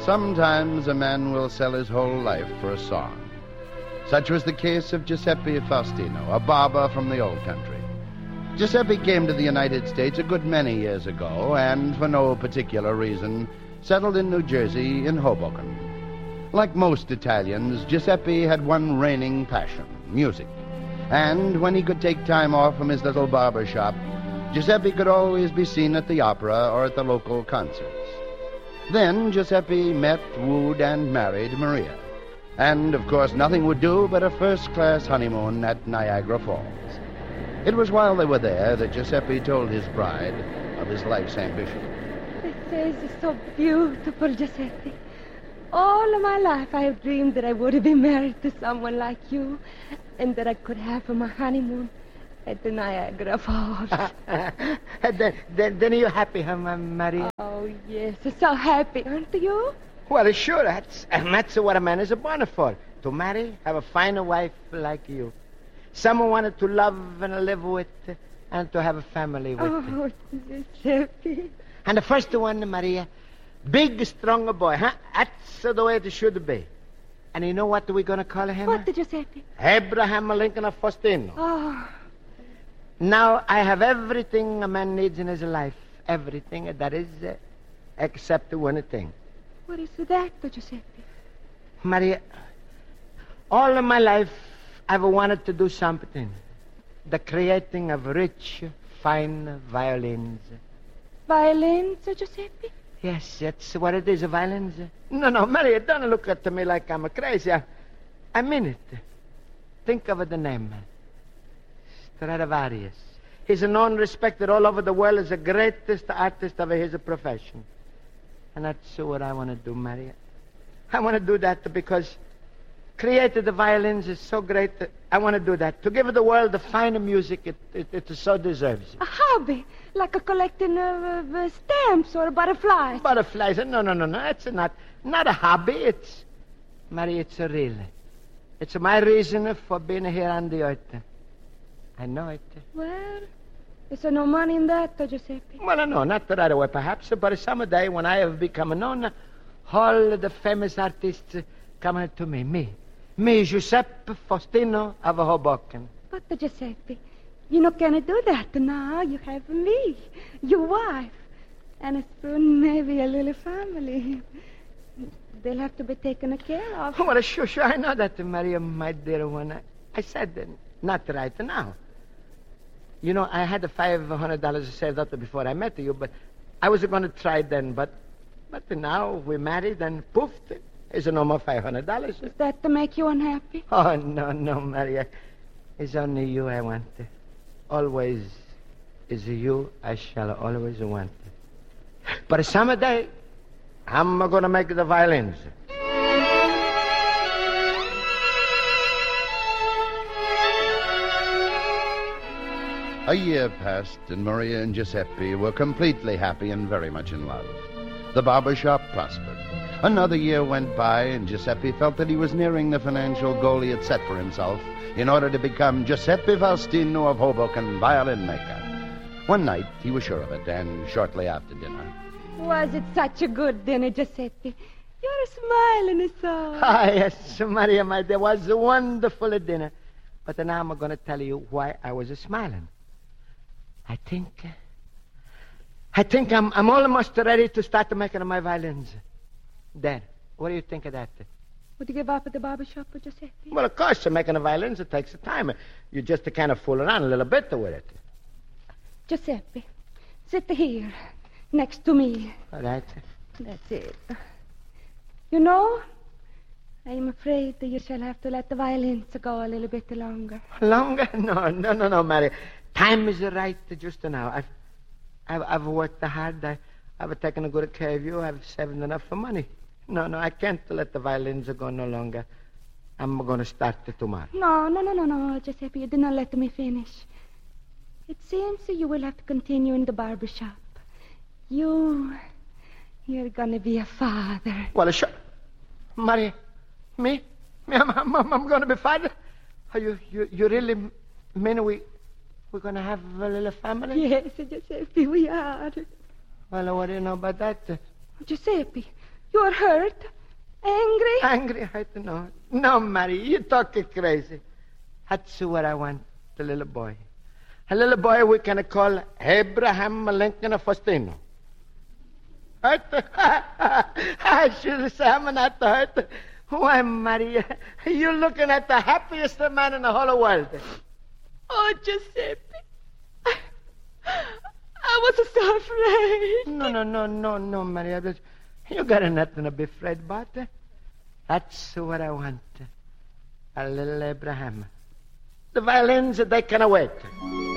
Sometimes a man will sell his whole life for a song. Such was the case of Giuseppe Faustino, a barber from the old country. Giuseppe came to the United States a good many years ago and, for no particular reason, settled in New Jersey in Hoboken. Like most Italians, Giuseppe had one reigning passion, music. And when he could take time off from his little barber shop, Giuseppe could always be seen at the opera or at the local concerts. Then Giuseppe met, wooed, and married Maria. And, of course, nothing would do but a first-class honeymoon at Niagara Falls. It was while they were there that Giuseppe told his bride of his life's ambition. This is so beautiful, Giuseppe. All of my life I have dreamed that I would be married to someone like you and that I could have my honeymoon at the Niagara Falls. then you're happy, huh, Maria? Oh, yes. So happy, aren't you? Well, sure. That's what a man is born for. To marry, have a finer wife like you. Someone wanted to love and live with and to have a family with. Oh, Giuseppe. And the first one, Maria, big, strong boy, huh? That's the way it should be. And you know what we're going to call him? What, Giuseppe? Abraham Lincoln of Faustino. Oh. Now, I have everything a man needs in his life. Everything, that is, except one thing. What is that, Giuseppe? Maria, all of my life, I've wanted to do something. The creating of rich, fine violins. Violins, Giuseppe? Yes, that's what it is, violins. No, Maria, don't look at me like I'm crazy. I mean it. Think of the name. Stradivarius. He's known, respected all over the world as the greatest artist of his profession. And that's what I want to do, Maria. I want to do that because created the violins is so great that I want to do that. To give the world the fine music it so deserves. A hobby, like a collecting of stamps or butterflies. Butterflies? No. It's not a hobby. It's, Maria, it's a real. It's my reason for being here on the earth. I know it. Well, is there no money in that, Giuseppe? Well, no, not right away, perhaps, but someday when I have become known, all the famous artists come to me. Me, Giuseppe Faustino of Hoboken. But, Giuseppe, you not gonna do that now. You have me, your wife, and soon maybe a little family. They'll have to be taken care of. Well, sure, I know that, Maria, my dear one. I said, not right now. You know, I had the $500 saved up before I met you, but I was going to try then. But now we're married, and poof, there's no more $500. Is that to make you unhappy? Oh, no, Maria. It's only you I want. Always is you I shall always want. But someday, I'm going to make the violins. A year passed, and Maria and Giuseppe were completely happy and very much in love. The barber shop prospered. Another year went by, and Giuseppe felt that he was nearing the financial goal he had set for himself in order to become Giuseppe Faustino of Hoboken, violin maker. One night, he was sure of it, and shortly after dinner. Was it such a good dinner, Giuseppe? You're smiling so. Ah, yes, Maria, my dear, was a wonderful dinner. But now I'm going to tell you why I was smiling. I think I'm almost ready to start making my violins. Dad, what do you think of that? Would you give up at the barber shop, Giuseppe? Well, of course, making the violins, it takes time. You just kind of fool around a little bit with it. Giuseppe, sit here, next to me. All right. That's it. You know, I'm afraid that you shall have to let the violins go a little bit longer. Longer? No, Mary. Time is right just now. I've worked hard. I've taken a good care of you. I've saved enough for money. No, I can't let the violins go no longer. I'm going to start tomorrow. No, Giuseppe, you did not let me finish. It seems you will have to continue in the barber shop. You're going to be a father. Well, sure. Maria, me? I'm going to be father? You really mean we're going to have a little family? Yes, Giuseppe, we are. Well, what do you know about that? Giuseppe, You are hurt? Angry? Angry, hurt? No. No, Mary, you talking crazy. That's what I want, the little boy. A little boy we can call Abraham Lincoln Faustino. Hurt? I should say I'm not hurt. Why, Maria, you're looking at the happiest man in the whole world. Oh, Giuseppe. I was so afraid. No, Maria. You got nothing to be afraid about. That's what I want. A little Abraham. The violins, they can wait.